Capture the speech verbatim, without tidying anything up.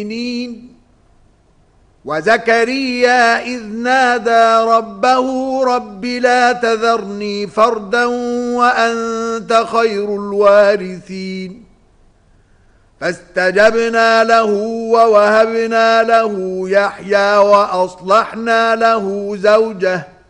وزكريا إذ نادى ربه رب لا تذرني فردا وأنت خير الوارثين فاستجبنا له ووهبنا له يحيى وأصلحنا له زوجه